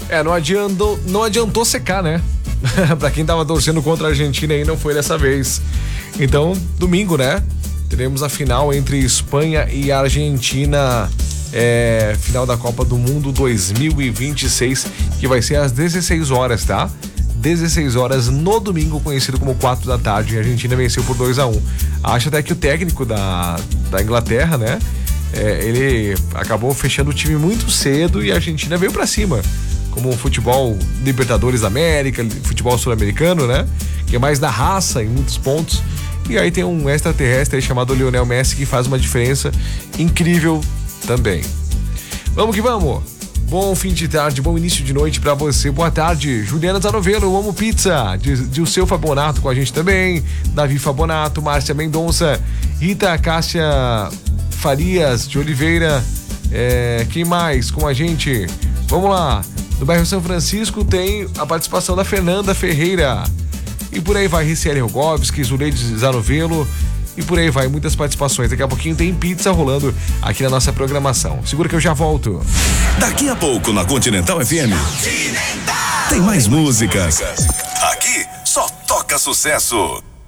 Não adiantou secar, né? Pra quem tava torcendo contra a Argentina aí, não foi dessa vez. Então, domingo, né? Teremos a final entre Espanha e Argentina, final da Copa do Mundo 2026, que vai ser às 16 horas, tá? 16 horas no domingo, conhecido como 4 da tarde. A Argentina venceu por 2-1. Acho até que o técnico da Inglaterra, né? Ele acabou fechando o time muito cedo e a Argentina veio pra cima. Como o futebol Libertadores da América, futebol sul-americano, né? Que é mais da raça em muitos pontos. E aí tem um extraterrestre aí chamado Lionel Messi que faz uma diferença incrível também. Vamos que vamos! Bom fim de tarde, bom início de noite pra você. Boa tarde, Juliana Zanovelo, eu amo pizza. Dilceu Fabonato com a gente também. Davi Fabonato, Márcia Mendonça, Rita Cássia Farias de Oliveira. Quem mais com a gente? Vamos lá. No bairro São Francisco tem a participação da Fernanda Ferreira. E por aí vai, Ricieli Rogovski, Zuleide Zanovelo. E por aí vai, muitas participações. Daqui a pouquinho tem pizza rolando aqui na nossa programação. Segura que eu já volto. Daqui a pouco na Continental FM tem mais músicas. Aqui só toca sucesso.